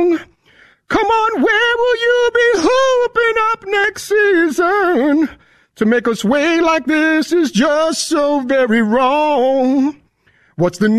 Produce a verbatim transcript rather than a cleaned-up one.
Come on, where will you be hooping up next season? To make us wait like this is just so very wrong. What's the